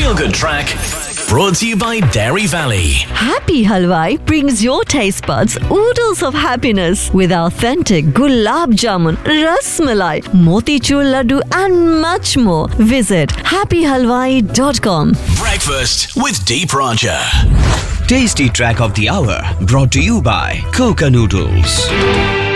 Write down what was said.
Feel Good Track brought to you by Dairy Valley. Happy Halwai brings your taste buds oodles of happiness with authentic gulab jamun, ras malai, motichur laddu and much more. Visit happyhalwai.com. Breakfast with Deep Raja. Tasty Track of the Hour brought to you by Coca Noodles.